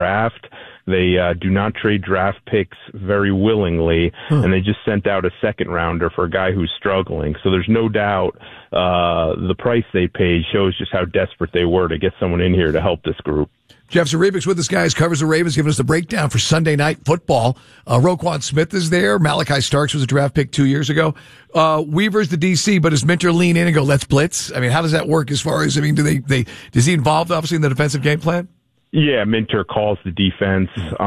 draft. They do not trade draft picks very willingly, and they just sent out a second-rounder for a guy who's struggling. So there's no doubt the price they paid shows just how desperate they were to get someone in here to help this group. Jeff Zarubik's with us, guys, covers the Ravens, giving us the breakdown for Sunday Night Football. Roquan Smith is there. Malachi Starks was a draft pick 2 years ago. Weaver's the DC, but does Minter lean in and go, let's blitz? I mean, how does that work as far as, I mean, is he involved, obviously, in the defensive game plan? Yeah, Minter calls the defense,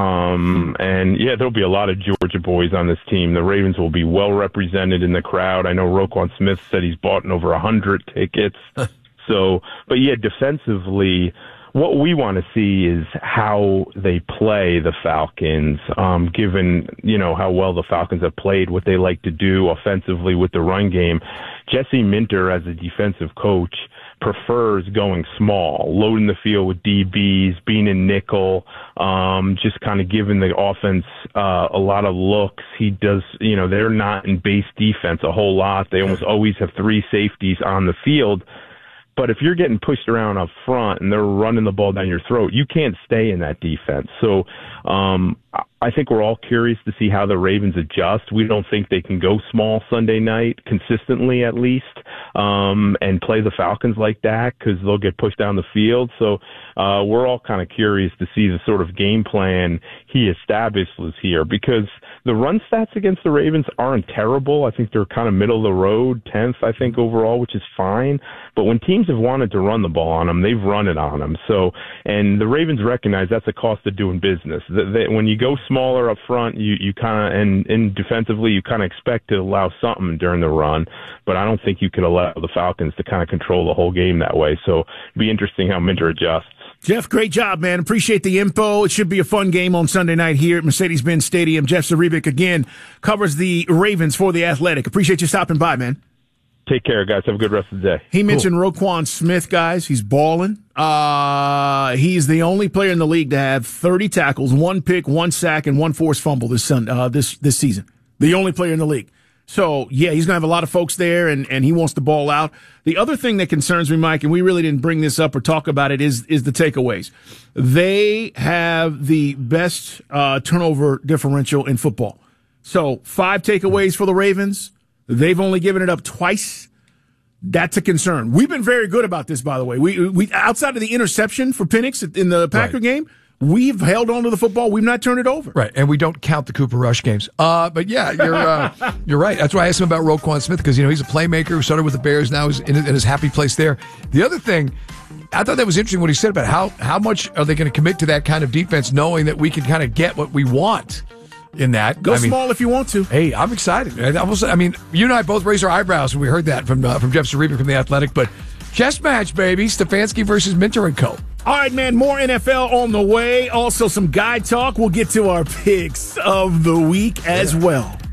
and yeah, there'll be a lot of Georgia boys on this team. The Ravens will be well represented in the crowd. I know Roquan Smith said he's bought over 100 tickets. So, but yeah, defensively, what we want to see is how they play the Falcons, given, you know, how well the Falcons have played, what they like to do offensively with the run game. Jesse Minter, as a defensive coach, prefers going small, loading the field with DBs, being in nickel, just kind of giving the offense a lot of looks. He does, you know, they're not in base defense a whole lot. They almost always have three safeties on the field. But if you're getting pushed around up front and they're running the ball down your throat, you can't stay in that defense. So I think we're all curious to see how the Ravens adjust. We don't think they can go small Sunday night, consistently at least, and play the Falcons like that because they'll get pushed down the field. So we're all kind of curious to see the sort of game plan he establishes here, because the run stats against the Ravens aren't terrible. I think they're kind of middle of the road, 10th, I think, overall, which is fine. But when teams have wanted to run the ball on them, they've run it on them. So, and the Ravens recognize that's a cost of doing business. When you go smaller up front, you kind of, and defensively, you kind of expect to allow something during the run. But I don't think you could allow the Falcons to kind of control the whole game that way. So it'd be interesting how Minter adjusts. Jeff, great job, man. Appreciate the info. It should be a fun game on Sunday night here at Mercedes-Benz Stadium. Jeff Zarubik, again, covers the Ravens for The Athletic. Appreciate you stopping by, man. Take care, guys. Have a good rest of the day. He mentioned Roquan Smith, guys. He's balling. He's the only player in the league to have 30 tackles, 1 pick, 1 sack, and 1 forced fumble this season. The only player in the league. So, yeah, he's going to have a lot of folks there, and he wants to ball out. The other thing that concerns me, Mike, and we really didn't bring this up or talk about it, is the takeaways. They have the best turnover differential in football. So, 5 takeaways for the Ravens. They've only given it up twice. That's a concern. We've been very good about this, by the way. We outside of the interception for Penix in the Packer game, we've held on to the football. We've not turned it over. Right, and we don't count the Cooper Rush games. But yeah, you're right. That's why I asked him about Roquan Smith, because, you know, he's a playmaker who started with the Bears, now is in his happy place there. The other thing, I thought that was interesting what he said about how much are they going to commit to that kind of defense, knowing that we can kind of get what we want in that. Go small if you want to. Hey, I'm excited. I mean, you and I both raised our eyebrows when we heard that from Jeff Zarubik from The Athletic, but chess match, baby. Stefanski versus Minter and Co. All right, man, more NFL on the way. Also some guy talk. We'll get to our picks of the week as well.